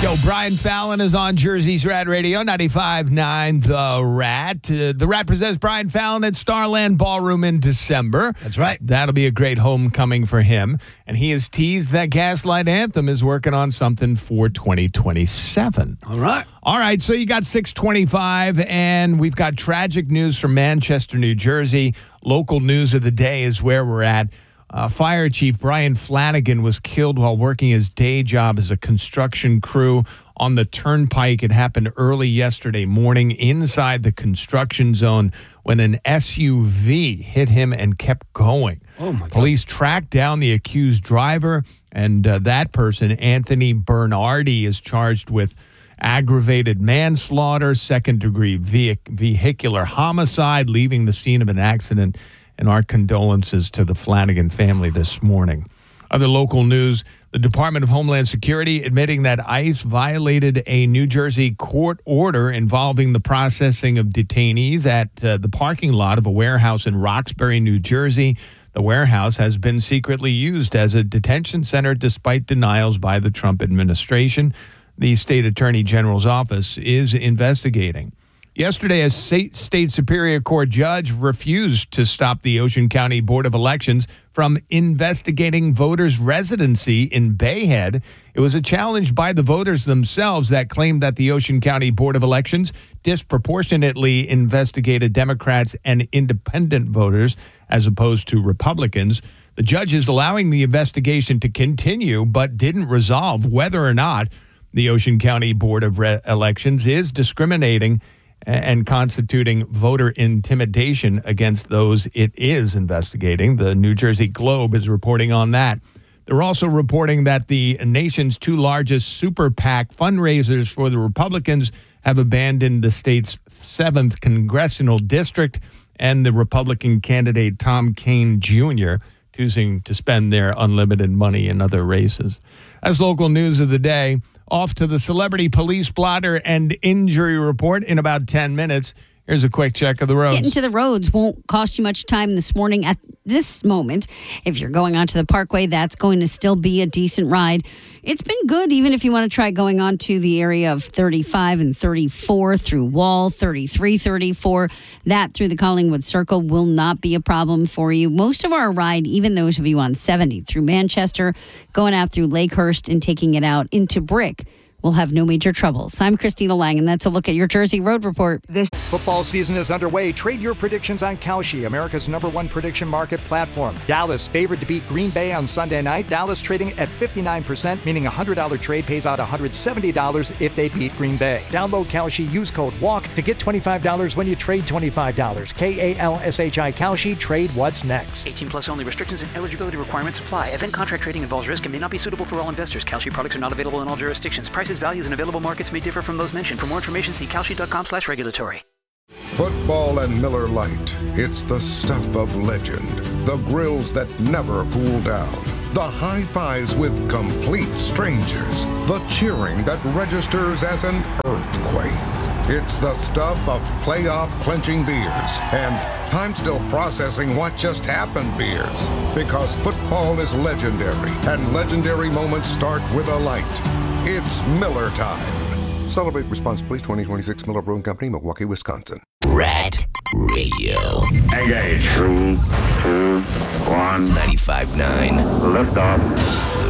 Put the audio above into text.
Yo, Brian Fallon is on Jersey's Rat Radio, 95.9 The Rat. The Rat presents Brian Fallon at Starland Ballroom in December. That's right. That'll be a great homecoming for him. And he has teased that Gaslight Anthem is working on something for 2027. All right. So you got 625, and we've got tragic news from Manchester, New Jersey. Local news of the day is where we're at. Fire Chief Brian Flanagan was killed while working his day job as a construction crew on the turnpike. It happened early yesterday morning inside the construction zone when an SUV hit him and kept going. Oh, my God. Police tracked down the accused driver, and that person, Anthony Bernardi, is charged with aggravated manslaughter, second-degree vehicular homicide, leaving the scene of an accident. And our condolences to the Flanagan family this morning. Other local news, the Department of Homeland Security admitting that ICE violated a New Jersey court order involving the processing of detainees at the parking lot of a warehouse in Roxbury, New Jersey. The warehouse has been secretly used as a detention center despite denials by the Trump administration. The state attorney general's office is investigating. Yesterday, a state Superior Court judge refused to stop the Ocean County Board of Elections from investigating voters' residency in Bayhead. It was a challenge by the voters themselves that claimed that the Ocean County Board of Elections disproportionately investigated Democrats and independent voters as opposed to Republicans. The judge is allowing the investigation to continue, but didn't resolve whether or not the Ocean County Board of Elections is discriminating and constituting voter intimidation against those it is investigating. The New Jersey Globe is reporting on that. They're also reporting that the nation's two largest super PAC fundraisers for the Republicans have abandoned the state's 7th congressional district, and the Republican candidate Tom Kean Jr. choosing to spend their unlimited money in other races. That's local news of the day. Off to the celebrity police blotter and injury report in about 10 minutes. Here's a quick check of the roads. Getting to the roads won't cost you much time this morning at this moment. If you're going onto the Parkway, that's going to still be a decent ride. It's been good, even if you want to try going on to the area of 35 and 34 through Wall, 33, 34. That through the Collingwood Circle will not be a problem for you. Most of our ride, even those of you on 70 through Manchester, going out through Lakehurst and taking it out into Brick, will have no major troubles. I'm Christina Lang, and that's a look at your Jersey Road Report. This football season is underway. Trade your predictions on Kalshi, America's #1 prediction market platform. Dallas favored to beat Green Bay on Sunday night. Dallas trading at 59%, meaning a $100 trade pays out $170 if they beat Green Bay. Download Kalshi, use code WALK to get $25 when you trade $25. KALSHI Kalshi, trade what's next. 18 plus only. Restrictions and eligibility requirements apply. Event contract trading involves risk and may not be suitable for all investors. Kalshi products are not available in all jurisdictions. Prices, values, and available markets may differ from those mentioned. For more information, see kalshi.com/regulatory. Football and Miller Lite. It's the stuff of legend. The grills that never cool down. The high fives with complete strangers. The cheering that registers as an earthquake. It's the stuff of playoff clinching beers and I'm still processing what just happened beers. Because football is legendary and legendary moments start with a light. It's Miller time. Celebrate responsibly. 2026 Miller Brewing Company, Milwaukee, Wisconsin. Rat Radio. Engage. 3, 2, 1. 95.9. Lift off.